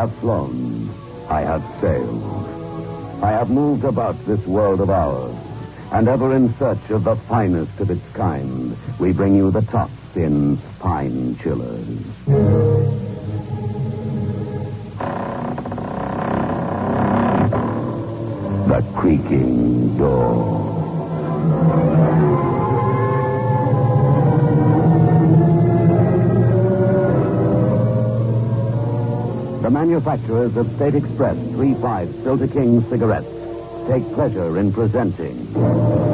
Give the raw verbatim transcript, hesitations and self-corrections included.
have flown. I have sailed. I have moved about this world of ours. And ever in search of the finest of its kind, we bring you the tops in spine chillers. The creaking door. The manufacturers of State Express three five Filter King cigarettes take pleasure in presenting